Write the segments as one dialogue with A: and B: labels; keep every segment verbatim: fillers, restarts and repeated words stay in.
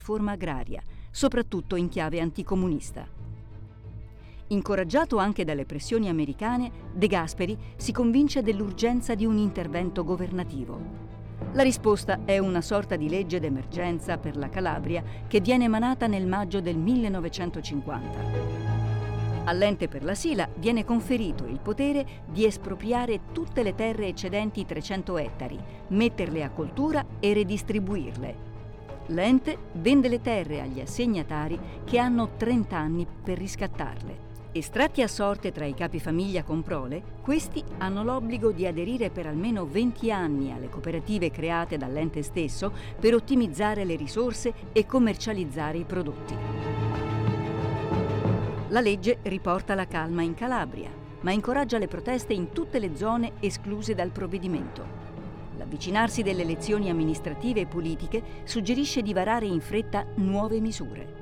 A: riforma agraria, soprattutto in chiave anticomunista. Incoraggiato anche dalle pressioni americane, De Gasperi si convince dell'urgenza di un intervento governativo. La risposta è una sorta di legge d'emergenza per la Calabria che viene emanata nel maggio del millenovecentocinquanta. All'ente per la Sila viene conferito il potere di espropriare tutte le terre eccedenti trecento ettari, metterle a coltura e redistribuirle. L'ente vende le terre agli assegnatari che hanno trenta anni per riscattarle. Estratti a sorte tra i capifamiglia con prole, questi hanno l'obbligo di aderire per almeno venti anni alle cooperative create dall'ente stesso per ottimizzare le risorse e commercializzare i prodotti. La legge riporta la calma in Calabria, ma incoraggia le proteste in tutte le zone escluse dal provvedimento. L'avvicinarsi delle elezioni amministrative e politiche suggerisce di varare in fretta nuove misure.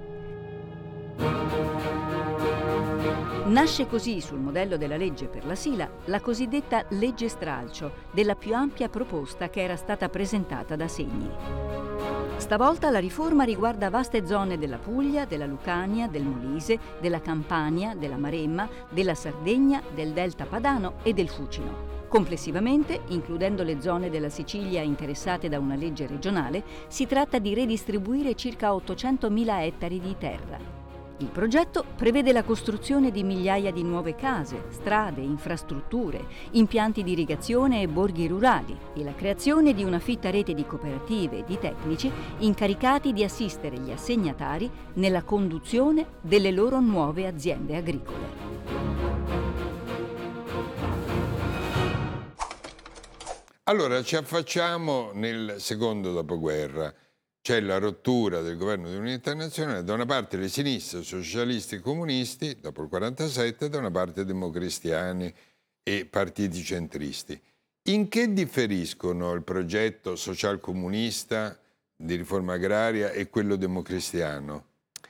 A: Nasce così, sul modello della legge per la Sila, la cosiddetta legge stralcio, della più ampia proposta che era stata presentata da Segni. Stavolta la riforma riguarda vaste zone della Puglia, della Lucania, del Molise, della Campania, della Maremma, della Sardegna, del Delta Padano e del Fucino. Complessivamente, includendo le zone della Sicilia interessate da una legge regionale, si tratta di redistribuire circa ottocentomila ettari di terra. Il progetto prevede la costruzione di migliaia di nuove case, strade, infrastrutture, impianti di irrigazione e borghi rurali e la creazione di una fitta rete di cooperative e di tecnici incaricati di assistere gli assegnatari nella conduzione delle loro nuove aziende agricole.
B: Allora ci affacciamo nel secondo dopoguerra. C'è la rottura del governo di unità nazionale, da una parte le sinistre, socialisti e comunisti, dopo il quarantasette, da una parte democristiani e partiti centristi. In che differiscono il progetto socialcomunista di riforma agraria e quello democristiano?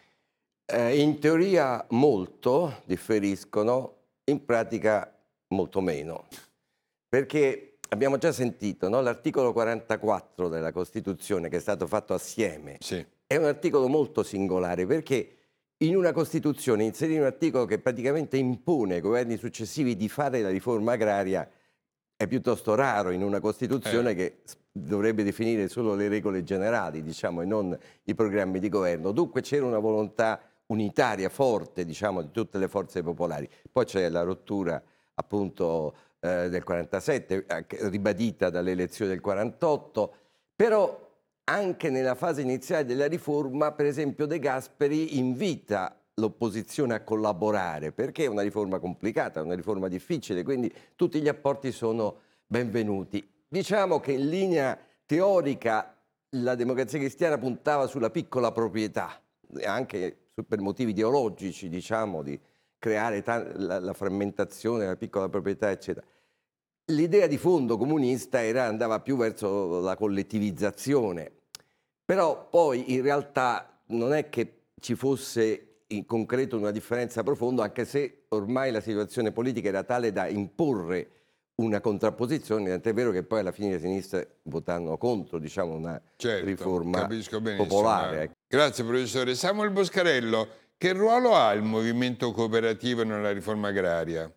C: Eh, in teoria molto differiscono, in pratica molto meno, perché abbiamo già sentito, no? L'articolo quarantaquattro della Costituzione, che è stato fatto assieme,
B: sì,
C: è un articolo molto singolare, perché in una Costituzione inserire un articolo che praticamente impone ai governi successivi di fare la riforma agraria è piuttosto raro in una Costituzione eh. che dovrebbe definire solo le regole generali, diciamo, e non i programmi di governo. Dunque c'era una volontà unitaria, forte, diciamo, di tutte le forze popolari. Poi c'è la rottura, appunto, eh, del quarantasette, ribadita dalle elezioni del quarantotto, però anche nella fase iniziale della riforma, per esempio, De Gasperi invita l'opposizione a collaborare, perché è una riforma complicata, una riforma difficile, quindi tutti gli apporti sono benvenuti. Diciamo che in linea teorica la Democrazia Cristiana puntava sulla piccola proprietà, anche per motivi ideologici, diciamo, di creare la, la frammentazione della piccola proprietà, eccetera. L'idea di fondo comunista era, andava più verso la collettivizzazione, però poi in realtà non è che ci fosse in concreto una differenza profonda, anche se ormai la situazione politica era tale da imporre una contrapposizione, tant'è vero che poi alla fine le sinistre votarono contro, diciamo, una
B: certo,
C: riforma
B: capisco
C: popolare.
B: Eh. Grazie professore. Samuel Boscarello, che ruolo ha il movimento cooperativo nella riforma agraria?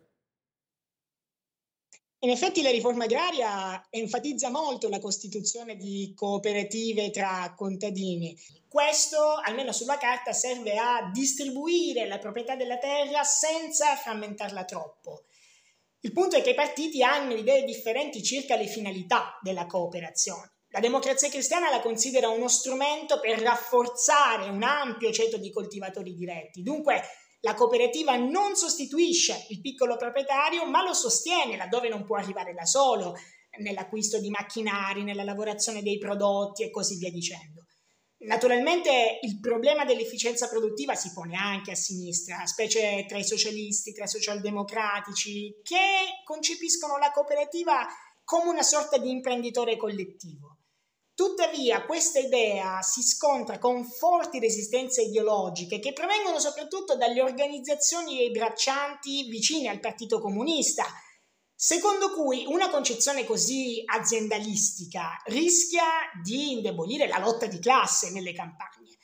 D: In effetti la riforma agraria enfatizza molto la costituzione di cooperative tra contadini. Questo, almeno sulla carta, serve a distribuire la proprietà della terra senza frammentarla troppo. Il punto è che i partiti hanno idee differenti circa le finalità della cooperazione. La Democrazia Cristiana la considera uno strumento per rafforzare un ampio ceto di coltivatori diretti. Dunque, la cooperativa non sostituisce il piccolo proprietario, ma lo sostiene laddove non può arrivare da solo, nell'acquisto di macchinari, nella lavorazione dei prodotti e così via dicendo. Naturalmente il problema dell'efficienza produttiva si pone anche a sinistra, specie tra i socialisti, tra i socialdemocratici, che concepiscono la cooperativa come una sorta di imprenditore collettivo. Tuttavia questa idea si scontra con forti resistenze ideologiche che provengono soprattutto dalle organizzazioni dei braccianti vicine al Partito Comunista, secondo cui una concezione così aziendalistica rischia di indebolire la lotta di classe nelle campagne.